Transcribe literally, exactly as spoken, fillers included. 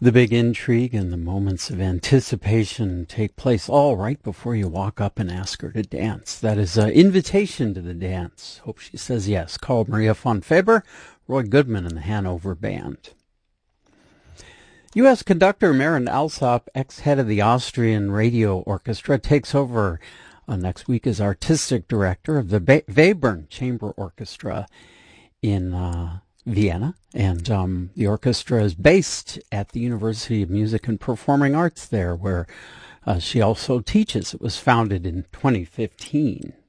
The big intrigue and the moments of anticipation take place all right before you walk up and ask her to dance. That is an invitation to the dance. Hope she says yes. Call Maria von Faber, Roy Goodman, and the Hanover Band. U S conductor Marin Alsop, ex-head of the Austrian Radio Orchestra, takes over uh, next week as artistic director of the ba- Webern Chamber Orchestra in uh, Vienna. And um, the orchestra is based at the University of Music and Performing Arts there, where uh, she also teaches. It was founded in twenty fifteen.